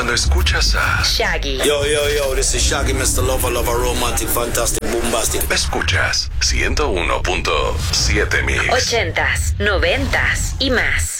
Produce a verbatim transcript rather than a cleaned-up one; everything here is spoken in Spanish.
cuando escuchas a Shaggy. Yo, yo, yo, this is Shaggy, mister Lover, Lover, Romantic, Fantastic, Bombastic. Escuchas ciento uno punto siete Mix. Ochentas, noventas y más.